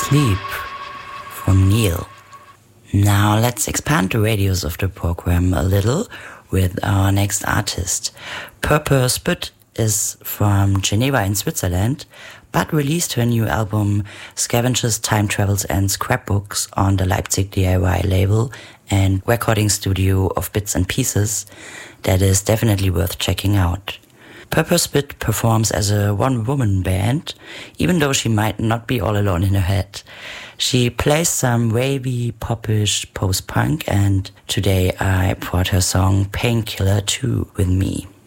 Sleep from Neil. Now let's expand the radius of the program a little with our next artist. Purple Spit is from Geneva in Switzerland, but released her new album Scavengers, Time Travels and Scrapbooks on the Leipzig DIY label and recording studio of Bits and Pieces that is definitely worth checking out. Purple Spit performs as a one-woman band, even though she might not be all alone in her head. She plays some wavy, popish post-punk, and today I brought her song Painkiller 2 with me.